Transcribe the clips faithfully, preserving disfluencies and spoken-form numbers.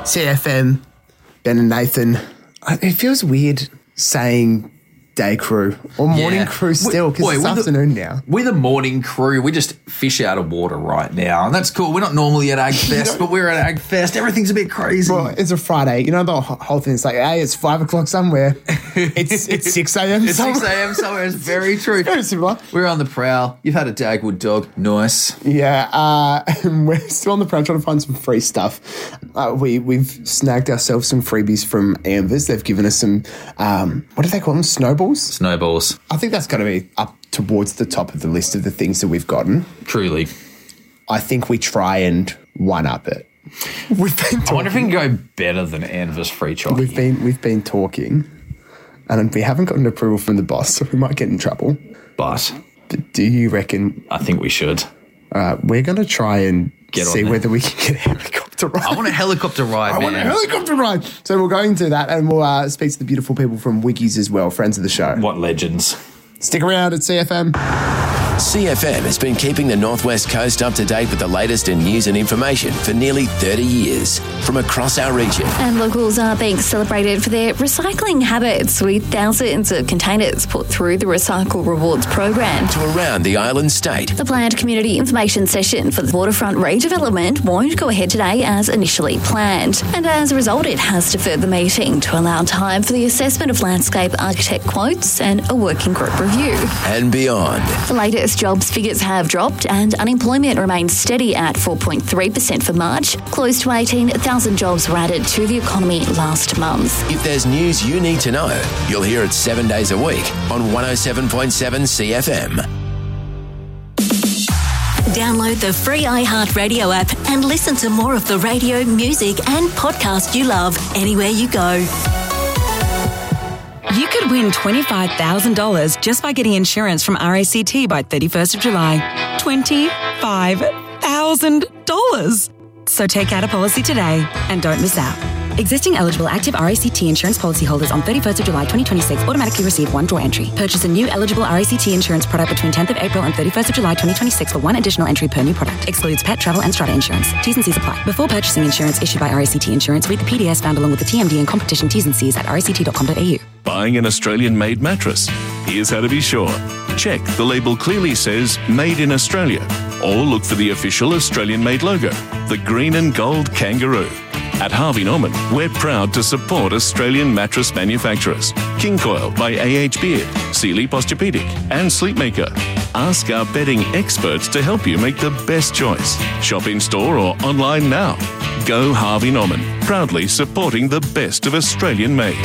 C F M, Ben and Nathan. It feels weird saying day crew or morning Yeah. crew still because it's we're the- afternoon now. We're the morning crew. We just fish out of water right now. And that's cool. We're not normally at AgFest, but we're at AgFest. Everything's a bit crazy. Well, it's a Friday. You know, the wh- whole thing is like, hey, it's five o'clock somewhere. It's it's six a.m. It's six a.m. somewhere. It's very true. Very similar. We're on the prowl. You've had a Dagwood dog. Nice. Yeah, uh, we're still on the prowl trying to find some free stuff. Uh, we, we've snagged ourselves some freebies from Ambers. They've given us some, um, what do they call them, snowballs? Snowballs. I think that's going to be up towards the top of the list of the things that we've gotten. Truly. I think we try and one-up it. We've been I wonder if we talking, can go better than Anvers free chocolate. we've been, we've been talking, and we haven't gotten approval from the boss, so we might get in trouble. But But do you reckon... I think we should. All right, we're going to try and Get on see there. whether we can get a helicopter ride. I want a helicopter ride, I man. want a helicopter ride. So we're going to that, and we'll uh, speak to the beautiful people from Wiggies as well, friends of the show. What legends. Stick around at C F M. C F M has been keeping the Northwest Coast up to date with the latest in news and information for nearly thirty years from across our region. And locals are being celebrated for their recycling habits, with thousands of containers put through the Recycle Rewards program. To around the island state. The planned community information session for the waterfront redevelopment won't go ahead today as initially planned. And as a result, it has deferred the meeting to allow time for the assessment of landscape architect quotes and a working group review. And beyond. The latest jobs figures have dropped and unemployment remains steady at four point three percent for March. Close to eighteen thousand jobs were added to the economy last month. If there's news you need to know, you'll hear it seven days a week on one oh seven point seven C F M. Download the free iHeartRadio app and listen to more of the radio, music and podcast you love anywhere you go. You could win twenty-five thousand dollars just by getting insurance from R A C T by thirty-first of July. twenty-five thousand dollars. So take out a policy today and don't miss out. Existing eligible active R A C T insurance policyholders on thirty-first of July twenty twenty-six automatically receive one draw entry. Purchase a new eligible R A C T insurance product between tenth of April and thirty-first of July twenty twenty-six for one additional entry per new product. Excludes pet, travel and strata insurance. T's and C's apply. Before purchasing insurance issued by R A C T Insurance, read the P D S found along with the T M D and competition T's and C's at r a c t dot com dot a u. Buying an Australian-made mattress? Here's how to be sure. Check the label clearly says Made in Australia, or look for the official Australian-made logo, the green and gold kangaroo. At Harvey Norman, we're proud to support Australian mattress manufacturers. King Coil by A H Beard, Sealy Posturepedic and Sleepmaker. Ask our bedding experts to help you make the best choice. Shop in-store or online now. Go Harvey Norman, proudly supporting the best of Australian-made.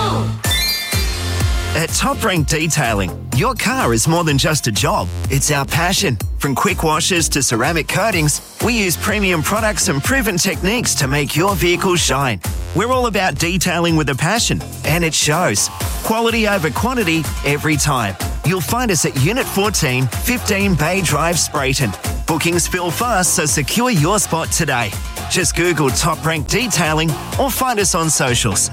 At Top Rank Detailing, your car is more than just a job, it's our passion. From quick washes to ceramic coatings, we use premium products and proven techniques to make your vehicle shine. We're all about detailing with a passion, and it shows. Quality over quantity every time. You'll find us at Unit fourteen, fifteen Bay Drive, Sprayton. Bookings fill fast, so secure your spot today. Just Google Top Rank Detailing or find us on socials.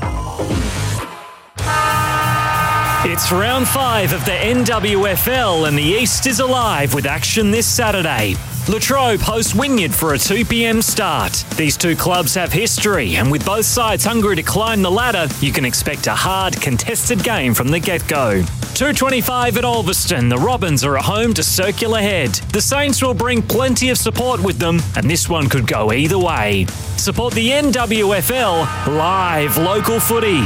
It's round five of the N W F L and the East is alive with action this Saturday. Latrobe host Wynyard for a two p.m. start. These two clubs have history, and with both sides hungry to climb the ladder, you can expect a hard, contested game from the get-go. two twenty-five at Ulverston, the Robins are at home to Circular Head. The Saints will bring plenty of support with them, and this one could go either way. Support the N W F L, live local footy.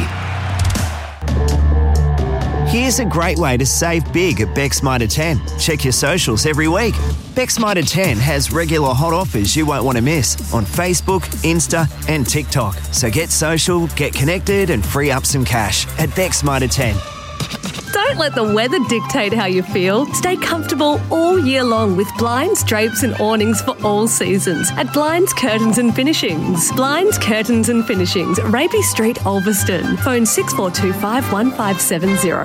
Here's a great way to save big at Beck's Mitre ten. Check your socials every week. Beck's Mitre ten has regular hot offers you won't want to miss on Facebook, Insta and TikTok. So get social, get connected and free up some cash at Beck's Mitre ten. Don't let the weather dictate how you feel. Stay comfortable all year long with blinds, drapes and awnings for all seasons at Blinds, Curtains and Finishings. Blinds, Curtains and Finishings, Raby Street, Ulverston. Phone six four two five, one five seven zero.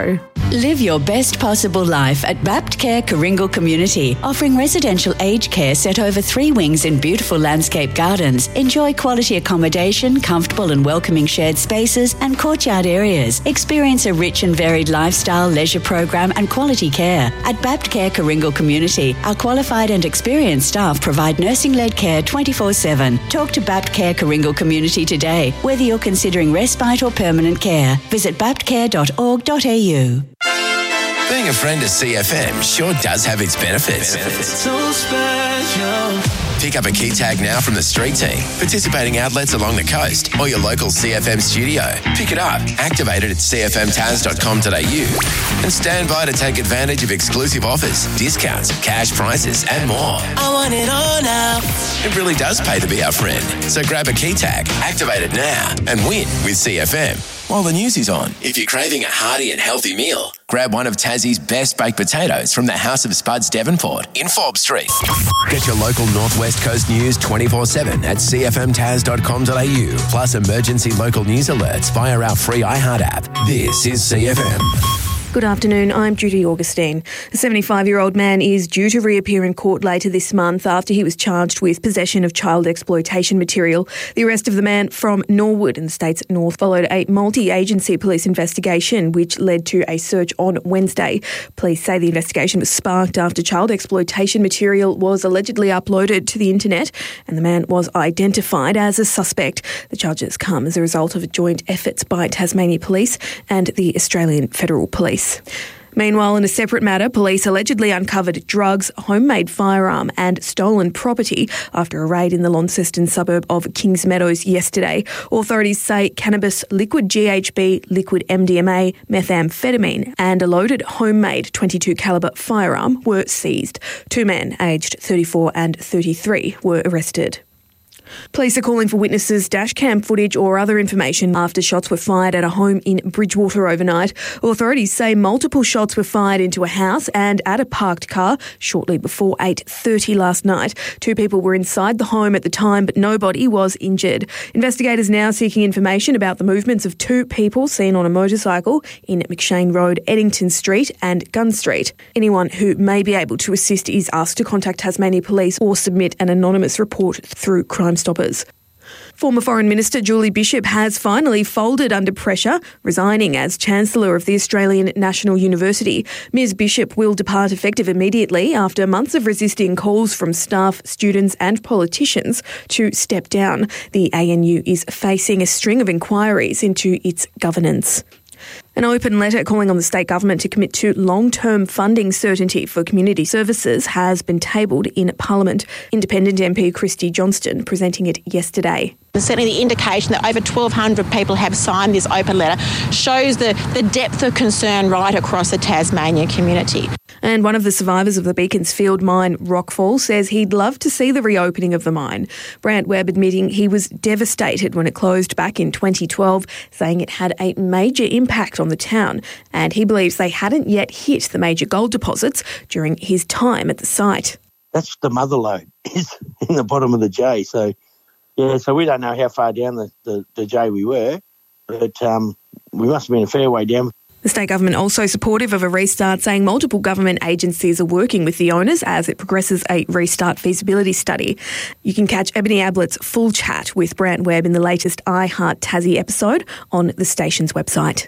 Live your best possible life at Baptcare Coringal Community, offering residential aged care set over three wings in beautiful landscape gardens. Enjoy quality accommodation, comfortable and welcoming shared spaces and courtyard areas. Experience a rich and varied lifestyle, leisure program and quality care. At Baptcare Coringal Community, our qualified and experienced staff provide nursing-led care twenty-four seven. Talk to Baptcare Coringal Community today, whether you're considering respite or permanent care. Visit baptcare dot org dot a u. Being a friend of C F M sure does have its benefits. benefits. So special. Pick up a key tag now from the street team, participating outlets along the coast, or your local C F M studio. Pick it up, activate it at c f m taz dot com dot a u, and stand by to take advantage of exclusive offers, discounts, cash prizes, and more. I want it all now. It really does pay to be our friend. So grab a key tag, activate it now, and win with C F M. While the news is on, if you're craving a hearty and healthy meal, grab one of Tassie's best baked potatoes from the House of Spuds Devonport in Forbes Street. Get your local Northwest Coast news twenty-four seven at c f m taz dot com dot a u, plus emergency local news alerts via our free iHeart app. This is C F M. Good afternoon, I'm Judy Augustine. A seventy-five-year-old man is due to reappear in court later this month after he was charged with possession of child exploitation material. The arrest of the man from Norwood in the state's north followed a multi-agency police investigation which led to a search on Wednesday. Police say the investigation was sparked after child exploitation material was allegedly uploaded to the internet and the man was identified as a suspect. The charges come as a result of joint efforts by Tasmania Police and the Australian Federal Police. Meanwhile, in a separate matter, police allegedly uncovered drugs, homemade firearm and stolen property after a raid in the Launceston suburb of Kings Meadows yesterday. Authorities say cannabis, liquid G H B, liquid M D M A, methamphetamine and a loaded homemade twenty-two calibre firearm were seized. Two men aged thirty-four and thirty-three were arrested. Police are calling for witnesses, dashcam footage or other information after shots were fired at a home in Bridgewater overnight. Authorities say multiple shots were fired into a house and at a parked car shortly before eight thirty last night. Two people were inside the home at the time, but nobody was injured. Investigators now seeking information about the movements of two people seen on a motorcycle in McShane Road, Eddington Street and Gun Street. Anyone who may be able to assist is asked to contact Tasmania Police or submit an anonymous report through Crime Stoppers. Former Foreign Minister Julie Bishop has finally folded under pressure, resigning as Chancellor of the Australian National University. Miz Bishop will depart effective immediately after months of resisting calls from staff, students and politicians to step down. The A N U is facing a string of inquiries into its governance. An open letter calling on the state government to commit to long-term funding certainty for community services has been tabled in Parliament. Independent M P Christy Johnston presenting it yesterday. Certainly the indication that over twelve hundred people have signed this open letter shows the, the depth of concern right across the Tasmania community. And one of the survivors of the Beaconsfield mine, Rockfall, says he'd love to see the reopening of the mine. Brant Webb admitting he was devastated when it closed back in twenty twelve, saying it had a major impact on the town, and he believes they hadn't yet hit the major gold deposits during his time at the site. That's the mother lode, is in the bottom of the J. So, yeah, so we don't know how far down the, the, the J we were, but um, we must have been a fair way down. The state government also supportive of a restart, saying multiple government agencies are working with the owners as it progresses a restart feasibility study. You can catch Ebony Ablett's full chat with Brant Webb in the latest I Heart Tassie episode on the station's website.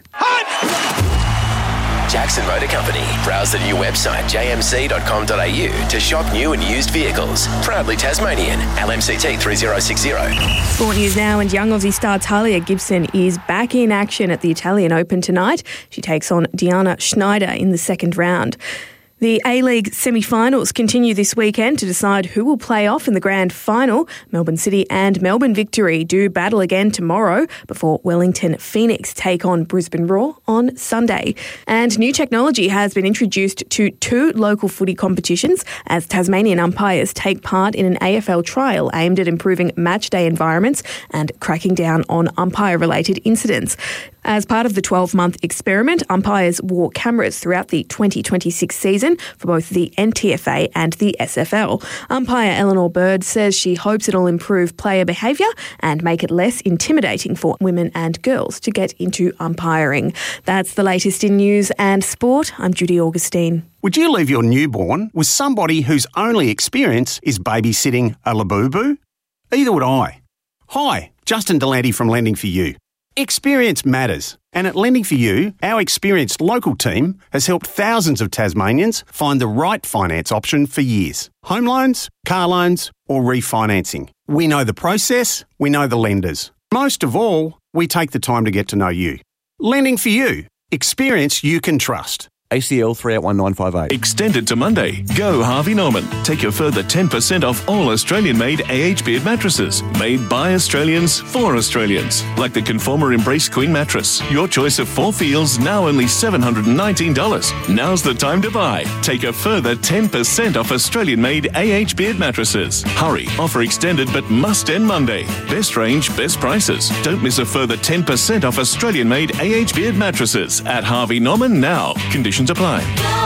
Jackson Motor Company. Browse the new website j m c dot com dot a u to shop new and used vehicles. Proudly Tasmanian. L M C T three zero six zero. Sport news now, and young Aussie star Talia Gibson is back in action at the Italian Open tonight. She takes on Diana Schneider in the second round. The A-League semi-finals continue this weekend to decide who will play off in the grand final. Melbourne City and Melbourne Victory do battle again tomorrow before Wellington Phoenix take on Brisbane Roar on Sunday. And new technology has been introduced to two local footy competitions as Tasmanian umpires take part in an A F L trial aimed at improving match day environments and cracking down on umpire-related incidents. As part of the twelve-month experiment, umpires wore cameras throughout the twenty twenty-six season for both the N T F A and the S F L. Umpire Eleanor Bird says she hopes it'll improve player behaviour and make it less intimidating for women and girls to get into umpiring. That's the latest in news and sport. I'm Judy Augustine. Would you leave your newborn with somebody whose only experience is babysitting a labubu? Either would I. Hi, Justin Delante from Lending for You. Experience matters, and at Lending for You, our experienced local team has helped thousands of Tasmanians find the right finance option for years. Home loans, car loans, or refinancing. We know the process, we know the lenders. Most of all, we take the time to get to know you. Lending for You. Experience you can trust. A C L three eight one nine five eight. Extended to Monday. Go Harvey Norman. Take a further ten percent off all Australian-made A H Beard mattresses. Made by Australians for Australians. Like the Conformer Embrace Queen mattress. Your choice of four feels, now only seven hundred nineteen dollars. Now's the time to buy. Take a further ten percent off Australian-made A H Beard mattresses. Hurry. Offer extended but must end Monday. Best range, best prices. Don't miss a further ten percent off Australian-made A H Beard mattresses at Harvey Norman now. Conditions apply.